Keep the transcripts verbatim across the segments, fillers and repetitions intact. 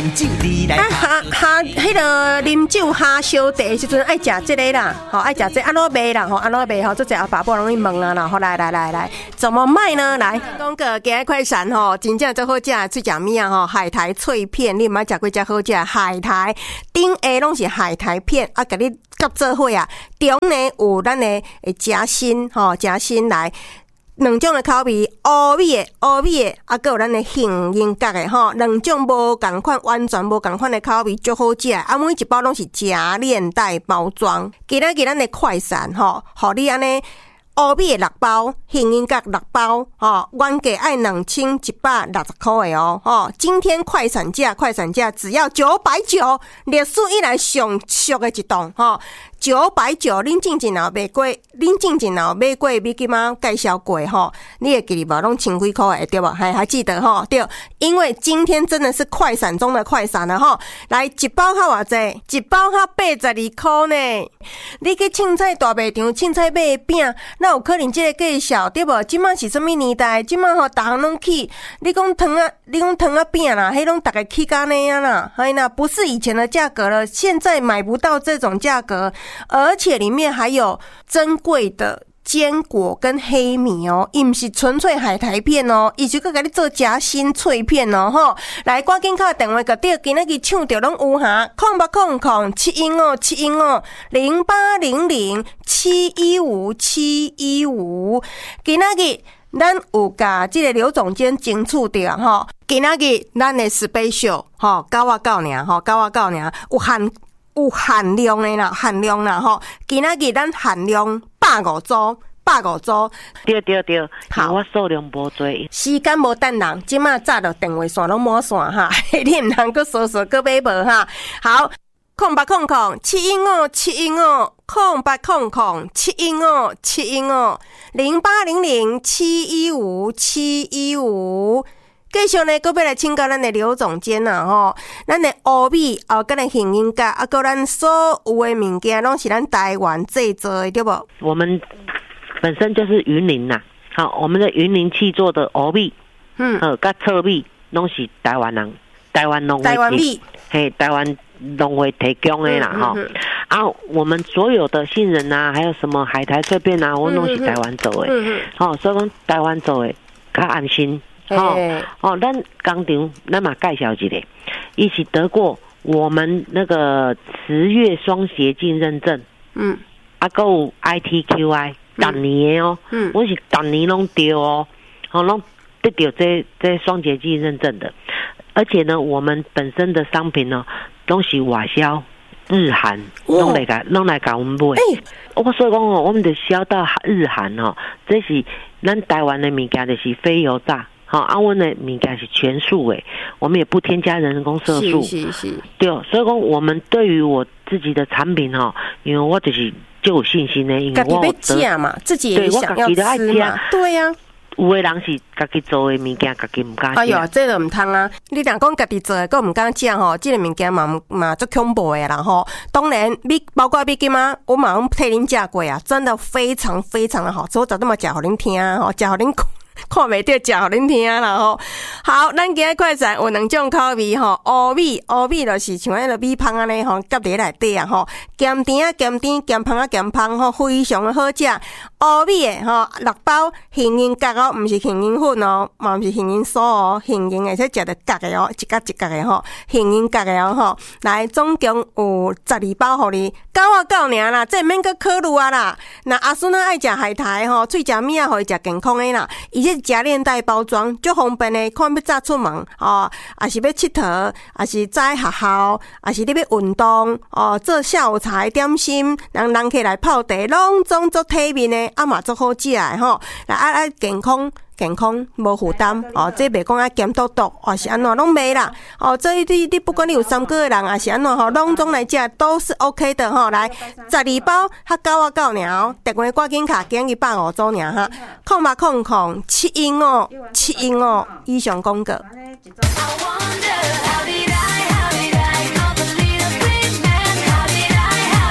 啉酒你来。 啊哈哈，迄个啉酒哈烧茶的时阵爱食这个啦，吼爱食这安怎卖啦，吼安怎卖吼，做者阿爸母容易问啊啦，吼来来来来，怎么卖呢？来，讲个今日快闪吼，真正最好食的脆食物啊吼，海苔脆片，你毋捌食过遮好食，海苔顶下拢是海苔片，啊，甲你夹做伙啊，中呢有咱的诶夹心吼，夹心来。两种的口味，乌米的、乌米的，啊，还有咱的杏仁角的吼，两种无共款，完全无共款的口味，足好食。啊，每一包拢是夹链袋包装。今仔日咱的快闪吼，互你安尼乌米的六包，杏仁角六包，吼，原价爱两千一百六十块的哦，吼，今天快闪价，快闪价只要九百九，历史以来上俗的一档，吼。九百九，恁进前有买过，恁进前有买过，你今仔介绍过吼，你会记得无？拢千几块的对无？还还记得吼？对，因为今天真的是快闪中的快闪了吼！来一包较偌济？一包较八十二块呢。你去凊彩大卖场凊彩买饼，那有可能这个介绍对无？即摆是什么年代？即摆吼，逐项拢起。你讲糖啊，你讲糖啊饼啦，迄拢大概起甲那样啦，哎那不是以前的价格了，现在买不到这种价格。而且里面还有珍贵的坚果跟黑米哦，伊不是纯粹海苔片哦，伊是搁给你做夹心脆片哦吼。来，赶紧打电话给对，今仔日抢着拢有哈，空八空空七一五七一五零八零零七一五七一五，今仔日咱有甲这个刘总监争取着吼，今仔日咱的 special 吼，九啊九尔吼，九啊九尔有限。有限量的啦，限量啦吼！今仔日咱限量百五组，百五组。 对对对，好，我数量无多， 时间无等人，即马早就电话线拢满线哈，你毋通搁搜索搁买无哈？好，空八空空七一五七一五，空八空空七一五七一五零八零零七一五七一五。继续呢，搁要来请教咱的刘总监啊吼，咱的乌米哦，跟咱杏仁角，啊，搁咱所有的物件拢是咱台湾制作的，对不？ 我们本身就是云林呐，好，我们的云林气做的乌米，嗯，呃，甲糙米拢是台湾人，台湾农台湾米，嘿， 台湾农会提供的啦，哈、嗯嗯，啊，我们所有的杏仁啊，还有什么海苔脆片啊，我拢是台湾做的，嗯嗯，好、哦，所以讲台湾做的较安心。哦哦，咱工厂咱嘛介绍一下，伊是得过我们那个十月双协进认证，嗯，啊，还有 I T Q I 逐年的哦，嗯，我是逐年拢对哦，好拢得到这这双协进认证的，而且呢，我们本身的商品呢，都是外销。日韩拢来甲拢来甲我们买，欸、我所以讲哦，我们的销到日韩哦，这是咱台湾的物件，就是非油炸。好，啊，阮的物件是全素诶，我们也不添加人工色素， 是是是， 对，所以讲我们对于我自己的产品哈，因为我就是就有信心呢，因为我自己嘛，自己也想要吃嘛，对呀、啊。 有的人是家己做的物件，家己唔敢食。 哎呦，这个唔通啊！你若讲家己做的，佫唔敢食吼，这个物件嘛嘛足恐怖的啦吼。当然，你包括你今嘛，我马上替恁食过啊，真的非常非常的好吃，我早都嘛食互恁听吼，食互恁看袂到，食互恁听啦吼。好，咱今日快闪有两种口味吼，乌米乌米就是像迄个米芳安尼吼，夹伫内底啊吼，咸甜啊咸甜，咸芳啊咸芳吼，非常的好食。乌米的吼六包杏仁角哦，毋是杏仁粉哦，嘛毋是杏仁酥哦，杏仁而且食得角的哦，一角一角的吼，杏仁角的哦吼。来，总共有十二包互你，九啊九尔啦，这免阁考虑啊啦。那阿孙啊爱食海苔吼，脆食物啊，互伊食健康的啦。而且夹链袋包装，足方便的，看要早出门哦，也是要佚佗，也是在学校，也是你要运动哦，做下午茶点心，人人起来泡茶，拢总足体面的。啊嘛足好食诶吼，来啊啊健康健康无负担哦，这袂讲啊咸嘟嘟，或是安怎拢袂啦哦，这你你不管你有三个人啊是安怎吼，拢总来食都是 OK 的吼。来，十二包较九啊九尔，电话挂紧卡，今日百五组尔哈，空八空空七一五七一五以上广告。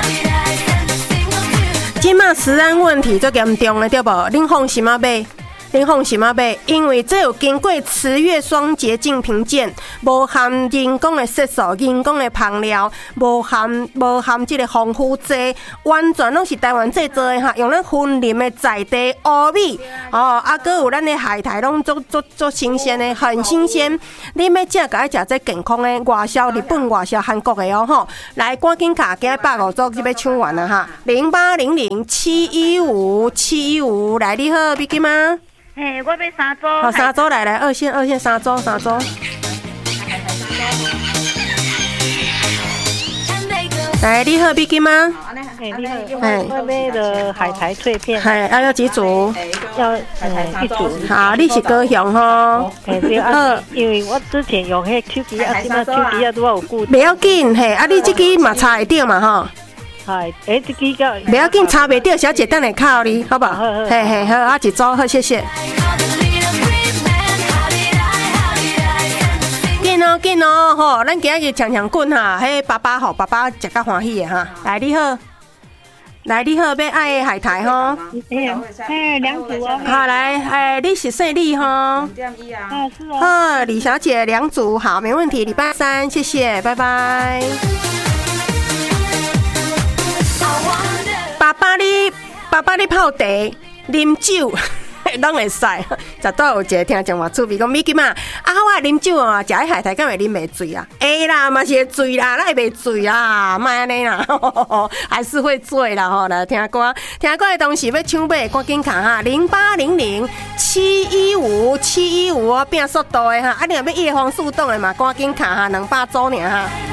即马食安问题最严重了，对不？恁放心啊买， 您放心啊买，因为这有经过慈悦双洁净评鉴，无含人工的色素、人工的香料，无含无含这个防腐剂，完全拢是台湾制作的哈，用咱云林的在地乌米哦，啊，搁有咱的海苔拢做做做新鲜的，很新鲜。你要食，该食这健康的，外销日本、外销韩国的哦吼。来，赶紧卡，今日百五组就要抢完了哈，零八零零七一五七一五，来，你好，比金吗？ 嘿，我要三组。 好，三组来来，二线二线三组三组。来，你好，比金吗？ 哎，你好，哎，我买的海苔脆片， 哎，要要几组？ 要呃一组。 好，你是高雄吼？ 哎，对啊，因为我之前用迄手机啊，现在手机啊都有固定。 不要紧，嘿，啊，你这支嘛插会到嘛吼？ 哎，哎，这支个不要紧，插袂到，小姐等下靠你，好不好？嘿嘿，好，啊，一组好，谢谢。紧哦，紧哦，吼，咱今日强强滚哈，迄爸爸吼，爸爸食甲欢喜的哈。来，你好，来，你好，要爱的海苔吼。 哎，两组哦。 好，来，哎，你是姓李吼？ 啊，是哦。 好，李小姐两组，好，没问题。礼拜三，谢谢，拜拜。爸爸你，爸爸你泡茶、啉酒。拢会使，十多有一个听众话趣味讲，美金嘛，啊我啉酒啊，食迄海苔敢会啉袂醉啊？会啦，嘛是会醉啦，咱会袂醉啦，莫安尼啦，还是会醉啦吼。来听歌，听歌的同时要抢买，赶紧卡哈，零八零零七一五七一五哦，变速度的哈，啊你若要叶黄素冻的嘛，赶紧卡哈，两百组尔哈。